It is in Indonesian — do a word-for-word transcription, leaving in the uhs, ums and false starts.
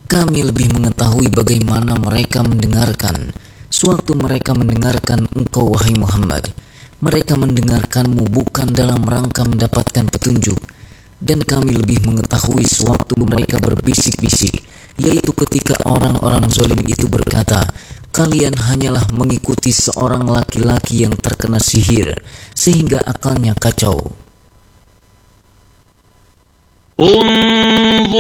Kami lebih mengetahui bagaimana mereka mendengarkan. Sewaktu mereka mendengarkan engkau wahai Muhammad, mereka mendengarkanmu bukan dalam rangka mendapatkan petunjuk. Dan kami lebih mengetahui sewaktu mereka berbisik-bisik, yaitu ketika orang-orang zalim itu berkata, kalian hanyalah mengikuti seorang laki-laki yang terkena sihir sehingga akalnya kacau.